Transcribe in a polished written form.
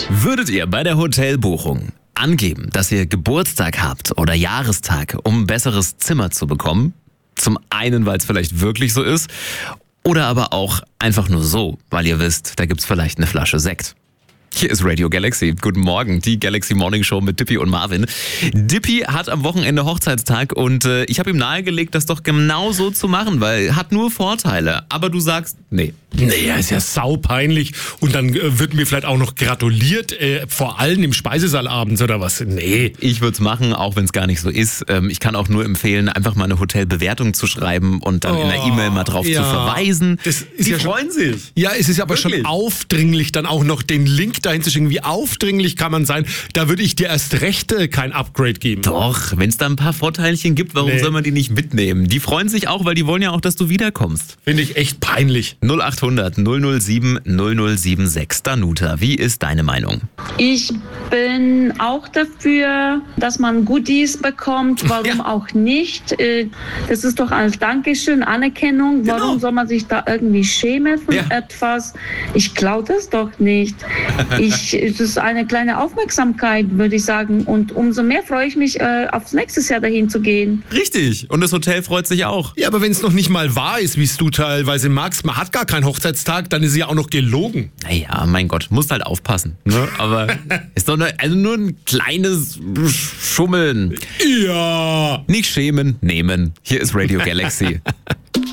Würdet ihr bei der Hotelbuchung angeben, dass ihr Geburtstag habt oder Jahrestag, um ein besseres Zimmer zu bekommen? Zum einen, weil es vielleicht wirklich so ist, oder aber auch einfach nur so, weil ihr wisst, da gibt's vielleicht eine Flasche Sekt. Hier ist Radio Galaxy. Guten Morgen, die Galaxy Morning Show mit Dippy und Marvin. Dippy hat am Wochenende Hochzeitstag und ich habe ihm nahegelegt, das doch genau so zu machen, weil hat nur Vorteile. Aber du sagst, nee. Naja, ist ja saupeinlich. Und dann wird mir vielleicht auch noch gratuliert, vor allem im Speisesaal abends oder was? Nee. Ich würde es machen, auch wenn es gar nicht so ist. Ich kann auch nur empfehlen, einfach mal eine Hotelbewertung zu schreiben und dann in der E-Mail mal drauf zu verweisen. Das ist Die ja schon, freuen sich. ja, es ist aber Wirklich? schon aufdringlich, dann auch noch den Link dahin zu schicken. Wie aufdringlich kann man sein? Da würde ich dir erst recht kein Upgrade geben. Doch, wenn es da ein paar Vorteilchen gibt, warum soll man die nicht mitnehmen? Die freuen sich auch, weil die wollen ja auch, dass du wiederkommst. Finde ich echt peinlich. 0800 007 0076. Danuta, wie ist deine Meinung? Ich bin auch dafür, dass man Goodies bekommt. Warum auch nicht? Das ist doch als Dankeschön, Anerkennung. Warum soll man sich da irgendwie schämen von etwas? Ich klaue das doch nicht. Es ist eine kleine Aufmerksamkeit, würde ich sagen. Und umso mehr freue ich mich, aufs nächste Jahr dahin zu gehen. Richtig. Und das Hotel freut sich auch. Ja, aber wenn es noch nicht mal wahr ist, wie es du teilweise magst, man hat gar keinen Hochzeitstag, dann ist es ja auch noch gelogen. Naja, mein Gott, musst halt aufpassen. Ne? Aber ist doch nur ein kleines Schummeln. Ja. Nicht schämen, nehmen. Hier ist Radio Galaxy.